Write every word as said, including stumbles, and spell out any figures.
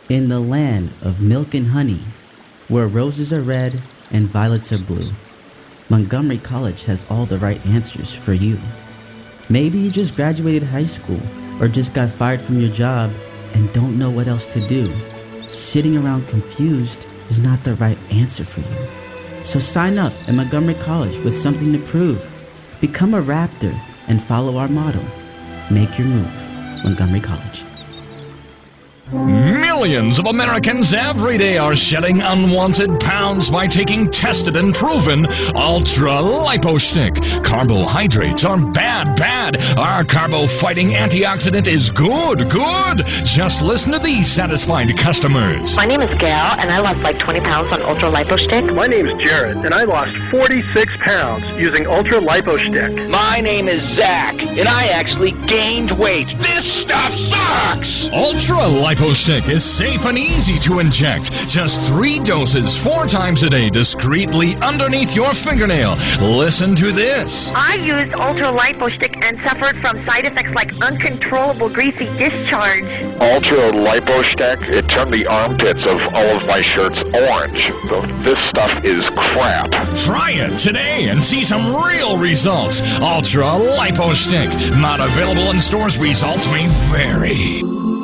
In the land of milk and honey, where roses are red and violets are blue, Montgomery College has all the right answers for you. Maybe you just graduated high school or just got fired from your job and don't know what else to do. Sitting around confused is not the right answer for you. So sign up at Montgomery College with something to prove. Become a Raptor and follow our motto. Make your move. Montgomery College. Millions of Americans every day are shedding unwanted pounds by taking tested and proven Ultra Lipo Stick. Carbohydrates are bad, bad. Our carbo-fighting antioxidant is good, good. Just listen to these satisfied customers. My name is Gail, and I lost like twenty pounds on Ultra Lipo Stick. My name is Jared, and I lost forty-six pounds using Ultra Lipo Stick. My name is Zach, and I actually gained weight. This stuff sucks! Ultra Lipo Stick is safe and easy to inject. Just three doses, four times a day, discreetly underneath your fingernail. Listen to this. I used Ultra Lipo Stick and suffered from side effects like uncontrollable greasy discharge. Ultra Lipo Stick, it turned the armpits of all of my shirts orange. This stuff is crap. Try it today and see some real results. Ultra Lipo Stick, not available in stores. Results may vary.